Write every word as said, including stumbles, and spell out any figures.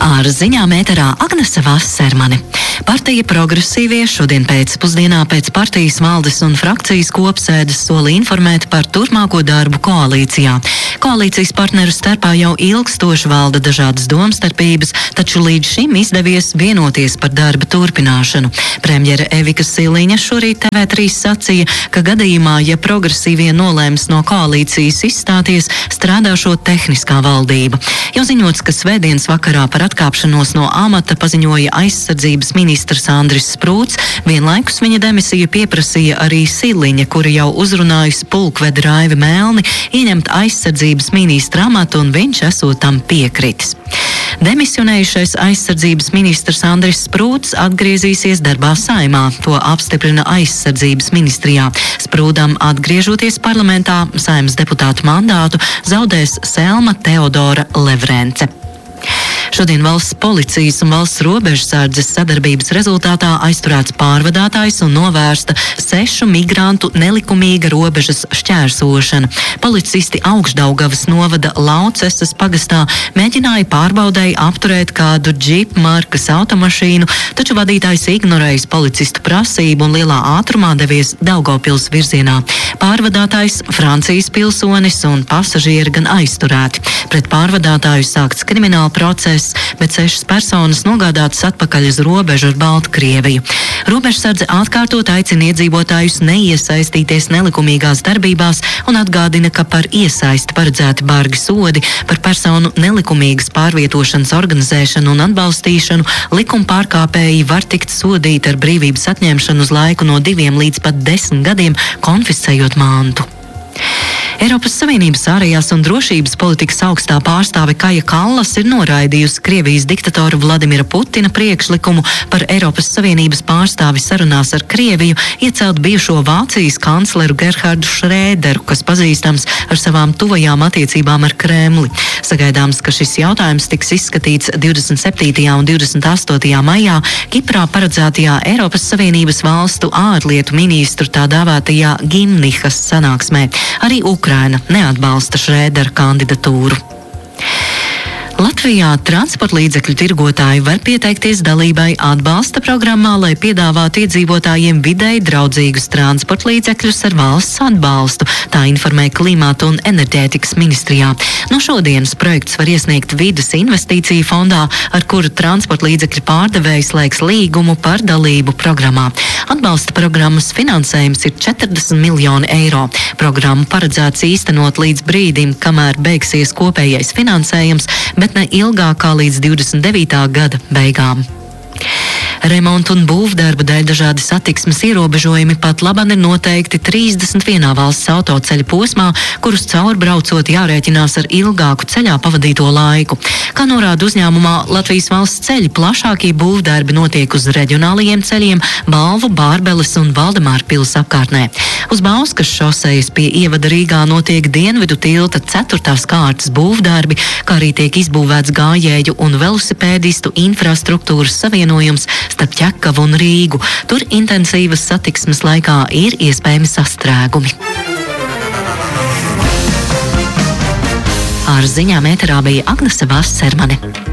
Ar ziņām ēterā Agnese Vassermane. Partija Progresīvie šodien pēcpusdienā pēc partijas valdes un frakcijas kopsēdes soli informēt par turpmāko darbu koalīcijā. Koalīcijas partneru starpā jau ilgstoši valda dažādas domstarpības, taču līdz šim izdevies vienoties par darba turpināšanu. Premjere Evika Siliņa šorīt T V trīs sacīja, ka gadījumā, ja Progresīvie nolēms no koalīcijas izstāties, strādāšot tehniskā valdība. Jau ziņots, ka svētdienas vakarā par atkāpšanos no amata paziņoja aizsardzības ministrs Andris Sprūts, vienlaikus viņa demisiju pieprasīja arī Siliņa, kura jau uzrunājusi pulkvedi Raivi Melni ieņemt aizsardzības ministra amatu, un viņš esot tam piekritis. Demisionējušais aizsardzības ministrs Andris Sprūts atgriezīsies darbā Saeimā, to apstiprina aizsardzības ministrijā. Sprūdam atgriežoties parlamentā, Saeimas deputātu mandātu zaudēs Selma Teodora Levrence. Šodien valsts policijas un valsts robežsardzes sadarbības rezultātā aizturēts pārvadātājs un novērsta sešu migrantu nelikumīga robežas šķērsošana. Policisti Augšdaugavas novada Laucesas pagastā mēģināja pārbaudēji apturēt kādu džip markas automašīnu, taču vadītājs ignorējis policistu prasību un lielā ātrumā devies Daugavpils virzienā. Pārvadātājs, Francijas pilsonis un pasažieri gan aizturēti. Pret pārvadātāju sākts krimināla process, bet sešas personas nogādātas atpakaļ uz robežu ar Baltkrieviju. Robežsardze atkārtot aicina iedzīvotājus neiesaistīties nelikumīgās darbībās un atgādina, ka par iesaisti paredzēti bargi sodi, par personu nelikumīgas pārvietošanas organizēšanu un atbalstīšanu likuma pārkāpēji var tikt sodīti ar brīvības atņemšanu uz laiku no diviem līdz pat desmit gadiem, konfiscējot mantu. Eiropas Savienības ārējās un drošības politikas augstā pārstāve Kaja Kallas ir noraidījusi Krievijas diktatora Vladimira Putina priekšlikumu par Eiropas Savienības pārstāvi sarunās ar Krieviju iecelt bijušo Vācijas kancleru Gerhardu Šrēderu, kas pazīstams ar savām tuvajām attiecībām ar Kremli. Sagaidāms, ka šis jautājums tiks izskatīts divdesmit septītajā un divdesmit astotajā maijā Kiprā paredzētajā Eiropas Savienības valstu ārlietu ministru tā dēvētajā Gimnihas sanāksmē. Arī Ukraina neatbalsta Šrēdera kandidatūru. Latvijā transporta līdzekļu tirgotāji var pieteikties dalībai atbalsta programmā, lai piedāvātu iedzīvotājiem videi draudzīgus transporta līdzekļus ar valsts atbalstu, tā informē Klimata un enerģētikas ministrijā. No šodienas projekts var iesniegt vides investīciju fondā, ar kuru transporta līdzekļu pārdevējs slēgs līgumu par dalību programmā. Atbalsta programmas finansējums ir četrdesmit miljoni eiro. Programmu paredzēts īstenot līdz brīdim, kamēr beigsies kopējais finansējums, bet ne ilgāk kā līdz divdesmit devītā gada beigām. Remontu un būvdarbu dēļ dažādi satiksmes ierobežojumi pat laban ir noteikti trīsdesmit vienā valsts autoceļa posmā, kurus caurbraucot jārēķinās ar ilgāku ceļā pavadīto laiku. Kā norāda uzņēmumā Latvijas valsts ceļi, plašākie būvdarbi notiek uz reģionālajiem ceļiem Balvu, Bārbeles un Valdemārpils apkārtnē. Uz Bauskas šosejas pie ievada Rīgā notiek dienvidu tilta ceturtās kārtas būvdarbi, kā arī tiek izbūvēts gājēju un velosipēdistu infrastruktūras savienojums starp Ķekavu un Rīgu. Tur intensīvas satiksmes laikā ir iespējami sastrēgumi. Ar ziņām ēterā bija Agnese Vassermane.